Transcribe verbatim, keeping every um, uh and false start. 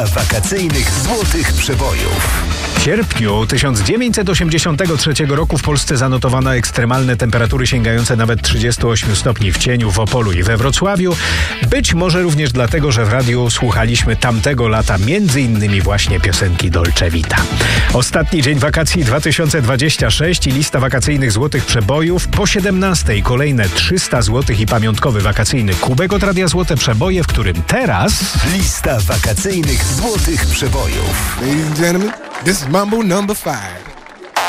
Wakacyjnych złotych przebojów. W sierpniu tysiąc dziewięćset osiemdziesiątego trzeciego roku w Polsce zanotowano ekstremalne temperatury sięgające nawet trzydziestu ośmiu stopni w Cieniu, w Opolu i we Wrocławiu. Być może również dlatego, że w radiu słuchaliśmy tamtego lata między innymi właśnie piosenki Dolce Vita. Ostatni dzień wakacji dwa tysiące dwudziesty szósty i lista wakacyjnych złotych przebojów. Po siedemnastej kolejne trzysta złotych i pamiątkowy wakacyjny kubek od Radia Złote Przeboje, w którym teraz... Lista wakacyjnych złotych przebojów. Ladies and gentlemen, this is Mambo number five.